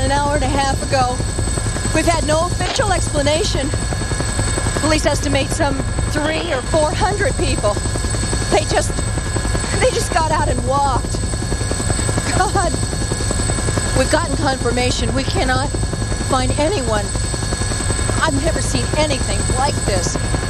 an hour and a half ago. We've had no official explanation. Police estimate some 300 or 400 people. They just got out and walked. God, we've gotten confirmation. We cannot find anyone. I've never seen anything like this.